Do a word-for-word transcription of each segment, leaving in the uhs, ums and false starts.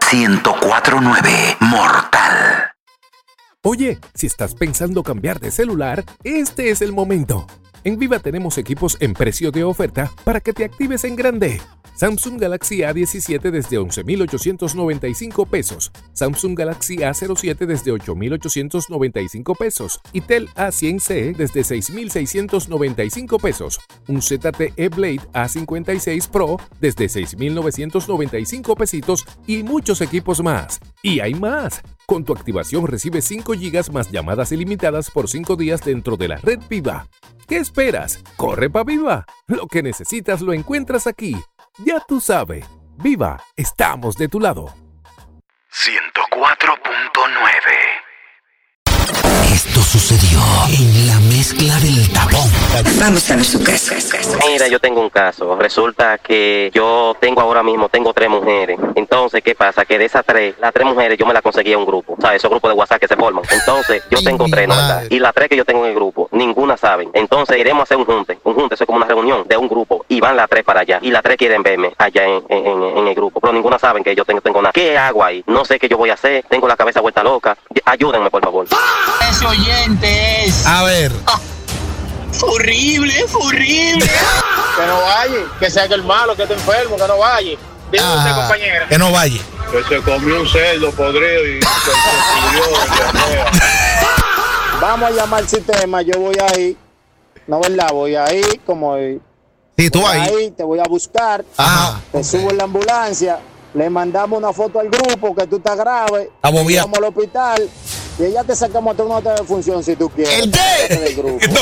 ciento cuatro punto nueve Mortal. Oye, si estás pensando cambiar de celular, este es el momento. En Viva tenemos equipos en precio de oferta para que te actives en grande. Samsung Galaxy A diecisiete desde once mil ochocientos noventa y cinco pesos, Samsung Galaxy A cero siete desde ocho mil ochocientos noventa y cinco pesos y Tel A cien C desde seis mil seiscientos noventa y cinco pesos, un Z T E Blade A cincuenta y seis Pro desde seis mil novecientos noventa y cinco pesitos y muchos equipos más. Y hay más. Con tu activación recibes cinco gigas más llamadas ilimitadas por cinco días dentro de la red Viva. ¿Qué esperas? ¡Corre pa' Viva! Lo que necesitas lo encuentras aquí. Ya tú sabes, Viva, estamos de tu lado. ciento cuatro punto nueve. Esto sucedió en la mezcla del tapón. Vamos a ver su caso. Mira, yo tengo un caso. Resulta que yo tengo ahora mismo, tengo tres mujeres. Entonces, ¿qué pasa? Que de esas tres, las tres mujeres yo me las conseguí a un grupo. ¿Sabes? Esos grupos de WhatsApp que se forman. Entonces, yo tengo tres, ¿no? ¿Verdad? Y las tres que yo tengo en el grupo, ninguna saben. Entonces, iremos a hacer un junte. Un junte, eso es como una reunión de un grupo. Y van las tres para allá. Y las tres quieren verme allá en, en, en el grupo. Pero ninguna saben que yo tengo, tengo nada. ¿Qué hago ahí? No sé qué yo voy a hacer. Tengo la cabeza vuelta loca. Ayúdenme, por favor. Ese oyente es... A ver. Ah, horrible, horrible. Que no vaya, que sea que el malo, que esté enfermo, que no vaya. Dígame usted, compañera. Que no vaya. Que se comió un cerdo podrido y se murió. Vamos a llamar al sistema, yo voy ahí. No, ¿verdad? Voy ahí, como... Sí, tú ahí. Ahí, te voy a buscar. Ajá. Te subo en la ambulancia. Le mandamos una foto al grupo que tú estás grave. Vamos bien. Vamos al hospital. Y ella te sacamos a una de función si tú quieres. ¿El qué? No,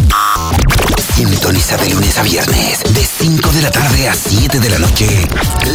Sintoniza de lunes a viernes, de cinco de la tarde a siete de la noche,